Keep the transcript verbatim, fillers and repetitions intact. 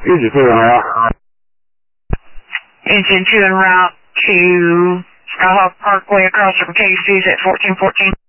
Engine two en route. Engine two en route to Skyhawk Parkway across from Casey's at fourteen fourteen.